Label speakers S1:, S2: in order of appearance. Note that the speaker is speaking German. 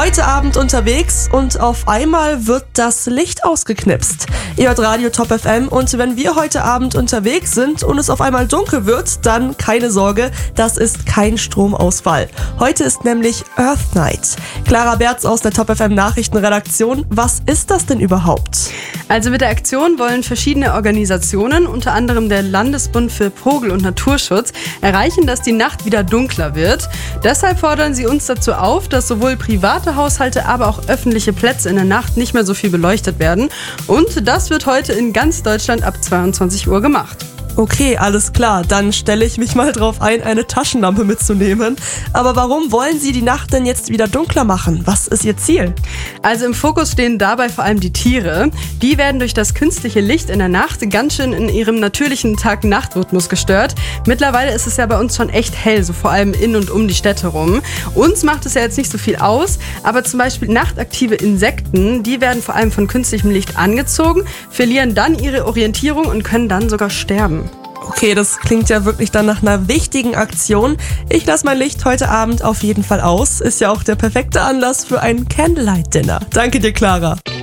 S1: Heute Abend unterwegs und auf einmal wird das Licht ausgeknipst. Ihr hört Radio Top FM und wenn wir heute Abend unterwegs sind und es auf einmal dunkel wird, dann keine Sorge, das ist kein Stromausfall. Heute ist nämlich Earth Night. Clara Berz aus der Top FM Nachrichtenredaktion, was ist das denn überhaupt?
S2: Also mit der Aktion wollen verschiedene Organisationen, unter anderem der Landesbund für Vogel- und Naturschutz, erreichen, dass die Nacht wieder dunkler wird. Deshalb fordern sie uns dazu auf, dass sowohl private Haushalte, aber auch öffentliche Plätze in der Nacht nicht mehr so viel beleuchtet werden. Und das wird heute in ganz Deutschland ab 22 Uhr gemacht.
S1: Okay, alles klar, dann stelle ich mich mal drauf ein, eine Taschenlampe mitzunehmen. Aber warum wollen Sie die Nacht denn jetzt wieder dunkler machen? Was ist Ihr Ziel?
S2: Also im Fokus stehen dabei vor allem die Tiere. Die werden durch das künstliche Licht in der Nacht ganz schön in ihrem natürlichen Tag-Nacht-Rhythmus gestört. Mittlerweile ist es ja bei uns schon echt hell, so vor allem in und um die Städte rum. Uns macht es ja jetzt nicht so viel aus, aber zum Beispiel nachtaktive Insekten, die werden vor allem von künstlichem Licht angezogen, verlieren dann ihre Orientierung und können dann sogar sterben.
S1: Okay, das klingt ja wirklich dann nach einer wichtigen Aktion. Ich lasse mein Licht heute Abend auf jeden Fall aus. Ist ja auch der perfekte Anlass für ein Candlelight-Dinner. Danke dir, Clara.